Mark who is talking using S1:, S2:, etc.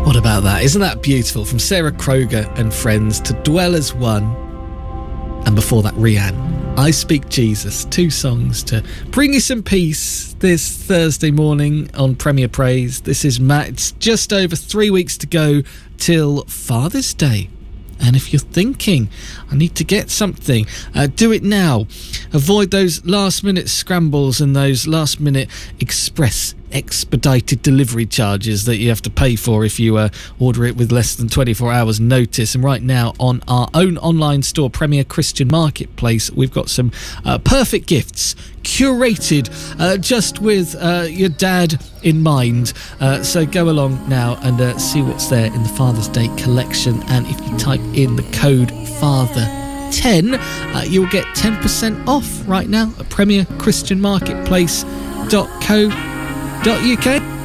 S1: What about that? Isn't that beautiful? From Sarah Kroger and Friends to Dwell as One. And before that, Rianne, I Speak Jesus. 2 songs to bring you some peace this Thursday morning on Premier Praise. This is Matt. It's just over 3 weeks to go till Father's Day. And if you're thinking, I need to get something, do it now. Avoid those last-minute scrambles and those last-minute expedited delivery charges that you have to pay for if you order it with less than 24 hours notice. And right now on our own online store, Premier Christian Marketplace, we've got some perfect gifts curated just with your dad in mind. So go along now and see what's there in the Father's Day collection. And if you type in the code FATHER10, you'll get 10% off right now at premierchristianmarketplace.co.uk.